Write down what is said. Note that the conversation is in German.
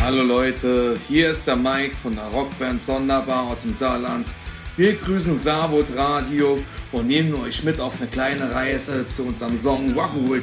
Hallo Leute, hier ist der Mike von der Rockband Sonderbar aus dem Saarland. Wir grüßen Saarwood Radio und nehmen euch mit auf eine kleine Reise zu unserem Song Rock'n'Roll